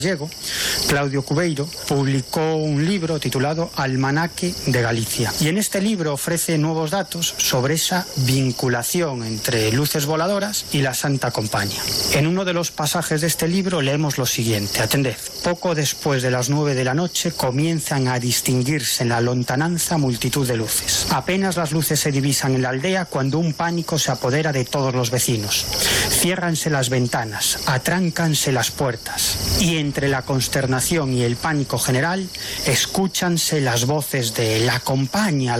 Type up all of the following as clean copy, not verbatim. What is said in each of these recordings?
gallego, Claudio Cubeiro, publicó un libro titulado Almanaque de Galicia. Y en este libro ofrece nuevos datos sobre esa vinculación entre luces voladoras y la Santa Compañía. En uno de los pasajes de este libro leemos lo siguiente, atended. Poco después de las 9 de la noche comienzan a distinguirse en la lontananza multitud de luces. Apenas las luces se divisan en la aldea cuando un pánico se apodera de todos los vecinos. Ciérranse las ventanas, atráncanse las puertas y entre la consternación y el pánico general escúchanse las voces de la compañía.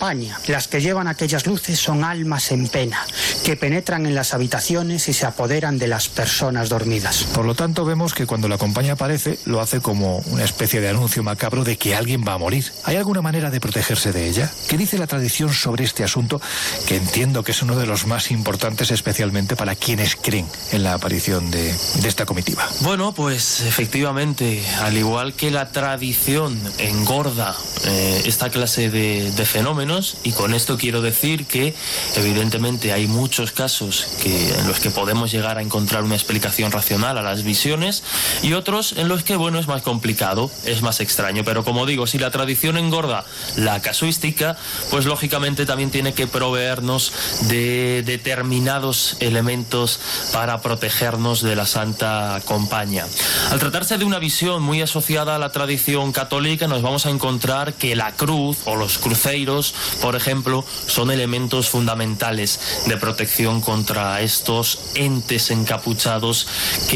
Las que llevan aquellas luces son almas en pena que penetran en las habitaciones y se apoderan de las personas dormidas. Por lo tanto, vemos que cuando la compañía aparece lo hace como una especie de anuncio macabro de que alguien va a morir. ¿Hay alguna manera de protegerse de ella? ¿Qué dice la tradición sobre este asunto, que entiendo que es uno de los más importantes, especialmente para quienes creen en la aparición de esta comitiva? Bueno, pues efectivamente, al igual que la tradición engorda esta clase de fenómenos, y con esto quiero decir que evidentemente hay muchos casos en los que podemos llegar a encontrar una explicación racional a las visiones, y otros en los que, bueno, es más complicado, es más extraño. Pero como digo, si la tradición engorda la casuística, pues lógicamente también tiene que proveernos de determinados elementos para protegernos de la Santa Compañía. Al tratarse de una visión muy asociada a la tradición católica, nos vamos a encontrar que la cruz o los cruceiros, por ejemplo, son elementos fundamentales de protección contra estos entes encapuchados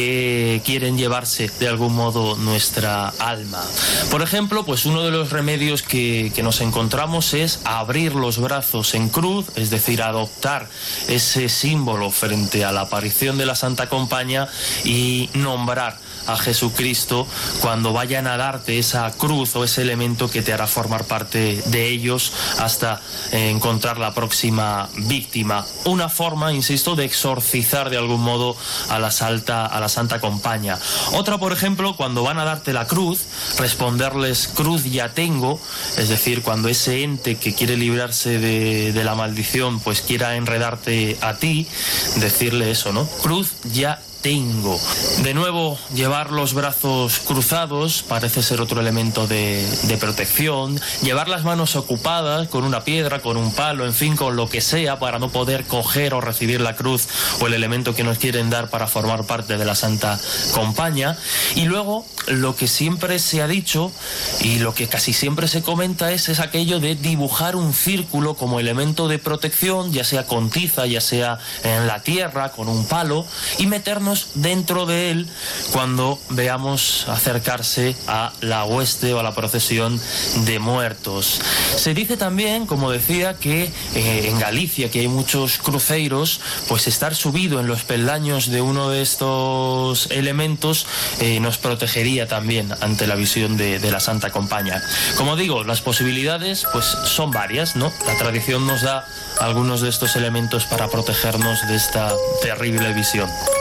que quieren llevarse de algún modo nuestra alma. Por ejemplo, pues uno de los remedios que nos encontramos es abrir los brazos en cruz, es decir, adoptar ese símbolo frente a la aparición de la Santa Compañía y nombrar a Jesucristo cuando vayan a darte esa cruz o ese elemento que te hará formar parte de ellos hasta encontrar la próxima víctima. Una forma, insisto, de exorcizar de algún modo a la Santa Compañía. Otra, por ejemplo, cuando van a darte la cruz, responderles cruz ya tengo, es decir, cuando ese ente que quiere librarse de la maldición pues quiera enredarte a ti, decirle eso, ¿no? Cruz ya tengo. De nuevo, llevar los brazos cruzados parece ser otro elemento de protección. Llevar las manos ocupadas con una piedra, con un palo, en fin, con lo que sea, para no poder coger o recibir la cruz o el elemento que nos quieren dar para formar parte de la Santa Compañía. Y luego, lo que siempre se ha dicho y lo que casi siempre se comenta es aquello de dibujar un círculo como elemento de protección, ya sea con tiza, ya sea en la tierra, con un palo, y meternos dentro de él cuando veamos acercarse a la hueste o a la procesión de muertos. Se dice también, como decía, que en Galicia, que hay muchos cruceiros, pues estar subido en los peldaños de uno de estos elementos nos protegería también ante la visión de la Santa Compañía. Como digo, las posibilidades pues son varias, ¿no? La tradición nos da algunos de estos elementos para protegernos de esta terrible visión.